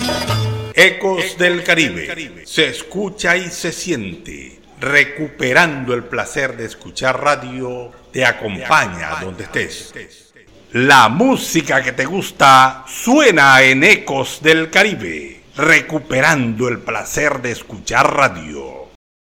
Ecos del Caribe. Se escucha y se siente. Recuperando el placer de escuchar radio, te acompaña donde estés. La música que te gusta suena en Ecos del Caribe. Recuperando el placer de escuchar radio.